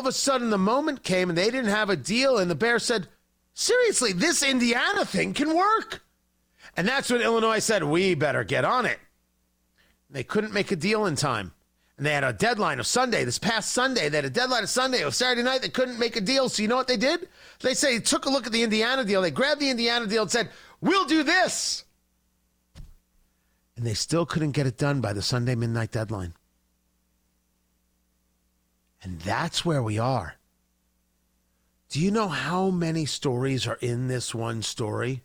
a sudden the moment came and they didn't have a deal, and the Bears said, seriously, this Indiana thing can work. And that's when Illinois said, we better get on it. They couldn't make a deal in time. And they had a deadline of Sunday. This past Sunday, they had a deadline of Sunday. It was Saturday night. They couldn't make a deal. So you know what they did? They took a look at the Indiana deal. They grabbed the Indiana deal and said, we'll do this. And they still couldn't get it done by the Sunday midnight deadline. And that's where we are. Do you know how many stories are in this one story?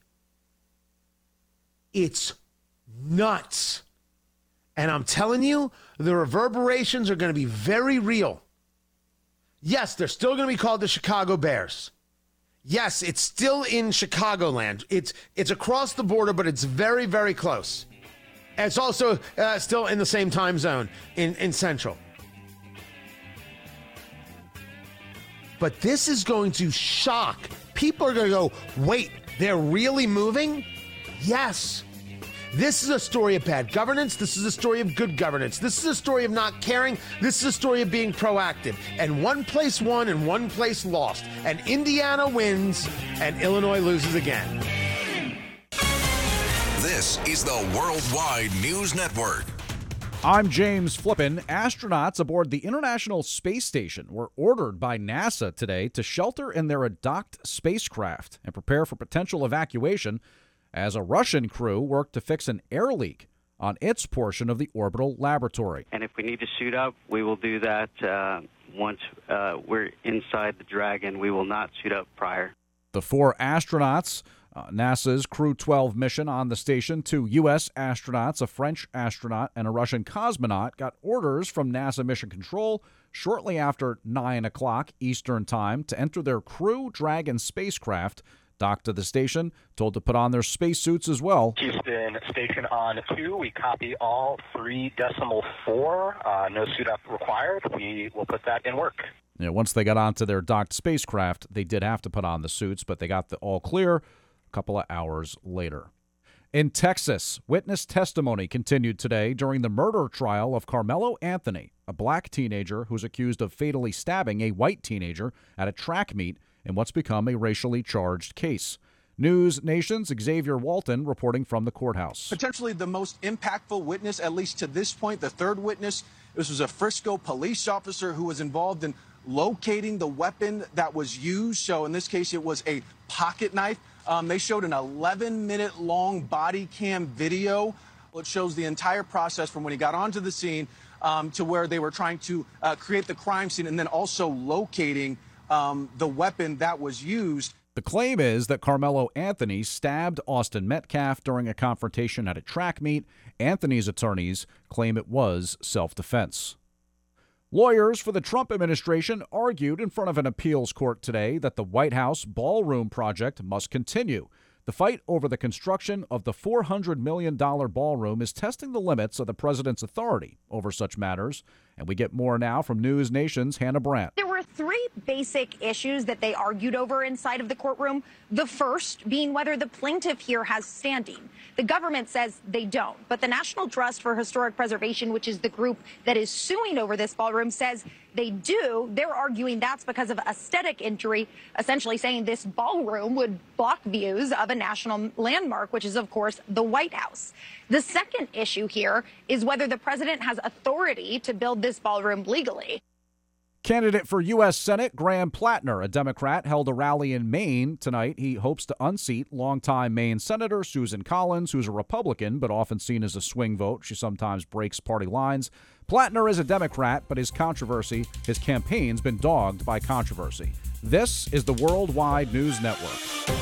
It's nuts. And I'm telling you, the reverberations are going to be very real. Yes, they're still going to be called the Chicago Bears. Yes, it's still in Chicagoland. It's across the border, but it's very, very close. And it's also still in the same time zone in Central. But this is going to shock. People are going to go, wait, they're really moving? Yes. This is a story of bad governance. This is a story of good governance. This is a story of not caring. This is a story of being proactive. And one place won and one place lost. And Indiana wins and Illinois loses again. This is the Worldwide News Network. I'm James Flippin. Astronauts aboard the International Space Station were ordered by NASA today to shelter in their docked spacecraft and prepare for potential evacuation as a Russian crew worked to fix an air leak on its portion of the orbital laboratory. And if we need to suit up, we will do that once we're inside the Dragon. We will not suit up prior. The four astronauts, NASA's Crew 12 mission on the station, 2 U.S. astronauts, a French astronaut, and a Russian cosmonaut, got orders from NASA Mission Control shortly after 9 o'clock Eastern Time to enter their Crew Dragon spacecraft, docked to the station, told to put on their spacesuits as well. Houston Station on 2. We copy all 3.4. No suit up required. We will put that in work. Once they got onto their docked spacecraft, they did have to put on the suits, but they got the all clear a couple of hours later. In Texas, witness testimony continued today during the murder trial of Carmelo Anthony, a black teenager who's accused of fatally stabbing a white teenager at a track meet in what's become a racially charged case. News Nation's Xavier Walton reporting from the courthouse. Potentially the most impactful witness, at least to this point, the third witness. This was a Frisco police officer who was involved in locating the weapon that was used. So in this case, it was a pocket knife. They showed an 11-minute long body cam video. It shows the entire process from when he got onto the scene to where they were trying to create the crime scene and then also locating the weapon that was used. The claim is that Carmelo Anthony stabbed Austin Metcalf during a confrontation at a track meet. Anthony's attorneys claim it was self-defense. Lawyers for the Trump administration argued in front of an appeals court today that the White House ballroom project must continue. The fight over the construction of the $400 million ballroom is testing the limits of the president's authority over such matters. And we get more now from News Nation's Hannah Brandt. There were 3 basic issues that they argued over inside of the courtroom. The first being whether the plaintiff here has standing. The government says they don't, but the National Trust for Historic Preservation, which is the group that is suing over this ballroom, says they do. They're arguing that's because of aesthetic injury, essentially saying this ballroom would block views of a national landmark, which is, of course, the White House. The second issue here is whether the president has authority to build this ballroom legally. Candidate for U.S. Senate Graham Plattner, a Democrat, held a rally in Maine tonight. He hopes to unseat longtime Maine Senator Susan Collins, who's a Republican but often seen as a swing vote. She sometimes breaks party lines. Plattner is a Democrat, but his campaign's been dogged by controversy. This is the Worldwide News Network.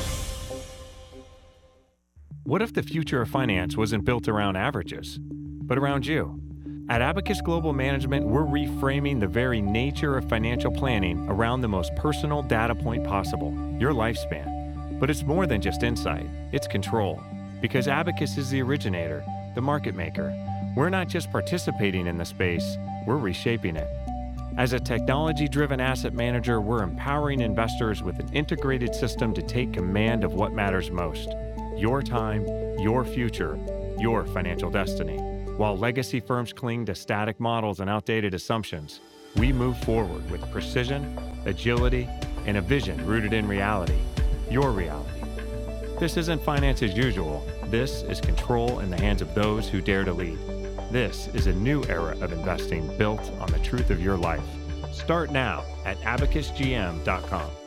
What if the future of finance wasn't built around averages, but around you? At Abacus Global Management, we're reframing the very nature of financial planning around the most personal data point possible, your lifespan. But it's more than just insight, it's control. Because Abacus is the originator, the market maker. We're not just participating in the space, we're reshaping it. As a technology-driven asset manager, we're empowering investors with an integrated system to take command of what matters most. Your time, your future, your financial destiny. While legacy firms cling to static models and outdated assumptions, we move forward with precision, agility, and a vision rooted in reality, your reality. This isn't finance as usual. This is control in the hands of those who dare to lead. This is a new era of investing built on the truth of your life. Start now at abacusgm.com.